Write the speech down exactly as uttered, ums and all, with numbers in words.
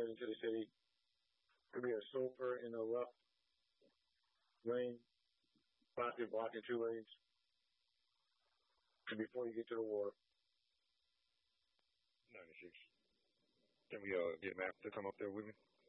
heading to the city. There'll be a super in the left lane, possibly blocking two lanes. And before you get to the water. ninety-six. Can we uh, get a map to come up there with me?